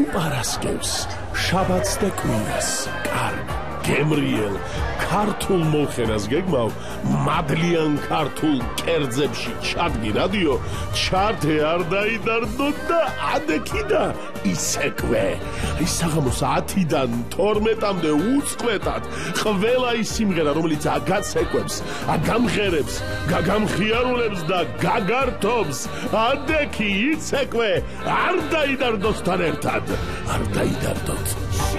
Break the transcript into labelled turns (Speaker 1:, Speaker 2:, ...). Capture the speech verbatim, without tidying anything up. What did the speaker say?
Speaker 1: თუ პარასკევს, შაბათს და კვირას, კარგ, გემრიელ, ქართულ მოხენას გეგმავ, მადლიან ქართულ კერძებში ჩადგი რადიო, ჩართე არ დაიდარდოთ და ადექი და ისეკვე. ის საღამოს ათიდან თორმეტამდე უწყვეტად ყველა ის სიმღერა, რომელიც აგაცეკვებს, აგამღერებს, გაგამხიარულებს და გაგართობს, ადექი ისეკვე, არ დაიდარდოთ თან ერთად, არ დაიდარდოთ.